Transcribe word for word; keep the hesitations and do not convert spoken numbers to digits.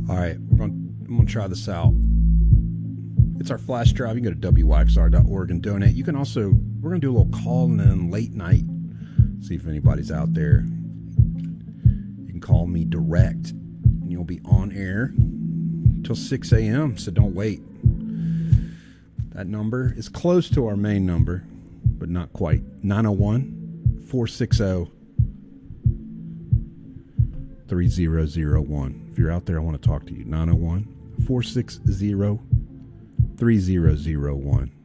All right, we're going. I'm going to try this out. It's our flash drive. You can go to W Y X R dot org and donate. You can also, we're going to do a little calling in late night. See if anybody's out there. You can call me direct, and you'll be on air till six a.m., so don't wait. That number is close to our main number, but not quite. nine oh one, four six zero, three zero zero one. If you're out there, I want to talk to you. nine oh one, four six zero, three zero zero one.